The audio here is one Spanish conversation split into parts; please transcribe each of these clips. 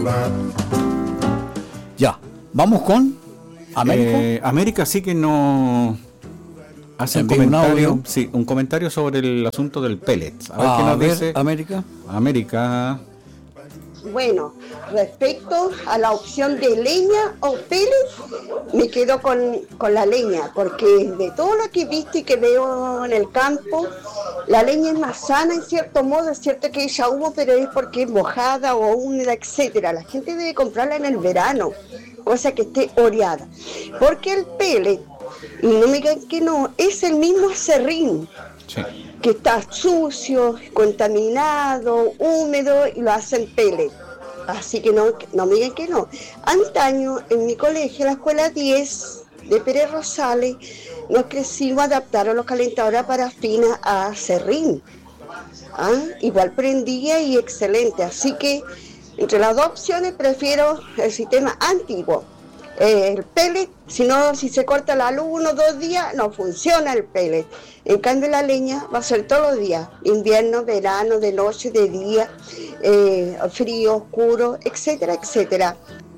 Ya, vamos con América. América sí que no hace un comentario, sí, un comentario sobre el asunto del pellet. A ver qué nos dice América. América. Bueno, respecto a la opción de leña o pellet, me quedo con la leña, porque de todo lo que he visto y que veo en el campo, la leña es más sana en cierto modo. Es cierto que ella hubo, pero es porque es mojada o húmeda, etcétera. La gente debe comprarla en el verano, cosa que esté oreada, porque el pellet, y no me digan que no, es el mismo aserrín. Sí. Que está sucio, contaminado, húmedo, y lo hacen pellet. Así que no me digan que no. Antaño, en mi colegio, la escuela 10 de Pérez Rosales, nos quisimos adaptar a los calentadores a parafina a serrín. Igual prendía y excelente. Así que, entre las dos opciones, prefiero el sistema antiguo. El pellet, si se corta la luz 1 o 2 días, no funciona el pellet. En cambio la leña va a ser todos los días, invierno, verano, de noche, de día, frío, oscuro, etcétera, etcétera.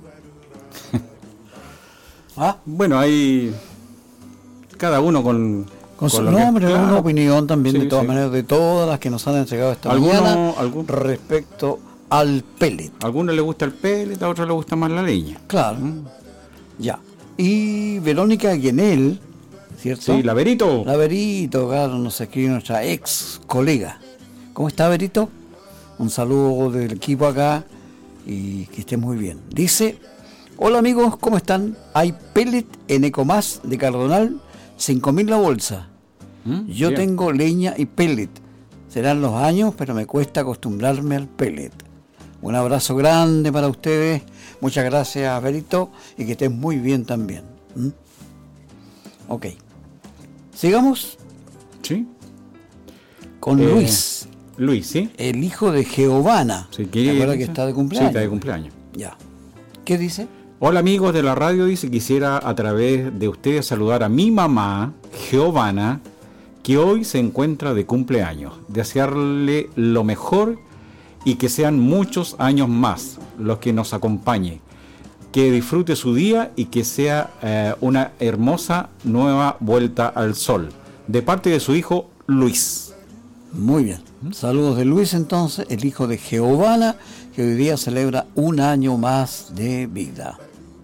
Bueno, hay cada uno con su nombre, claro. Una opinión también, sí, de todas maneras, de todas las que nos han entregado esta mañana respecto al pellet. A algunos les gusta el pellet, a otros les gusta más la leña. Claro. Ya. Y Verónica Guenel, ¿cierto? Sí, la Verito. La Verito, claro, nos escribe nuestra ex colega. ¿Cómo está, Verito? Un saludo del equipo acá y que esté muy bien. Dice: hola amigos, ¿cómo están? Hay pellet en Ecomás de Cardonal, 5.000 la bolsa. Yo bien. Tengo leña y pellet. Serán los años, pero me cuesta acostumbrarme al pellet. Un abrazo grande para ustedes. Muchas gracias, Verito, y que estén muy bien también. Ok. Sigamos. Sí. Con Luis. Luis, ¿sí? El hijo de Giovanna. Sí, ¿te acuerdas que está de cumpleaños? Sí, está de cumpleaños. Ya. ¿Qué dice? Hola amigos de la radio, dice, quisiera a través de ustedes saludar a mi mamá, Giovanna, que hoy se encuentra de cumpleaños. Desearle lo mejor y que sean muchos años más los que nos acompañe, que disfrute su día y que sea una hermosa nueva vuelta al sol, de parte de su hijo Luis. Muy bien, saludos de Luis entonces, el hijo de Giovanna, que hoy día celebra un año más de vida.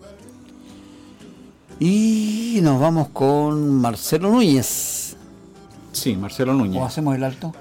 Y nos vamos con Marcelo Núñez. Sí, Marcelo Núñez. ¿O hacemos el alto?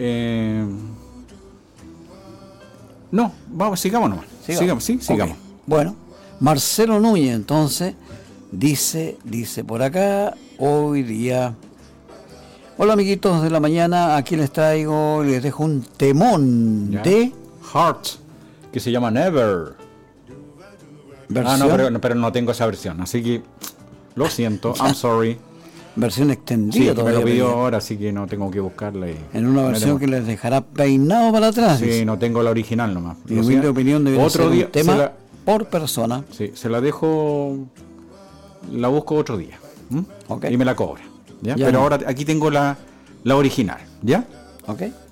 No, vamos, sigamos nomás. Sigamos. Okay. Bueno, Marcelo Núñez entonces dice por acá, hoy día: hola amiguitos de la mañana, aquí les dejo un temón de Heart, que se llama Never. ¿Versión? No, pero no tengo esa versión, así que lo siento, I'm sorry. Versión extendida. Sí, me lo pidió ahora, así que no tengo que buscarla. En una versión que les dejará peinado para atrás. Sí, no tengo la original nomás. Mi humilde opinión debería otro ser día, un tema por persona. Sí, se la dejo, la busco otro día. Okay. Y me la cobra. ¿ya? Pero ahora aquí tengo la original, ¿ya? Ok.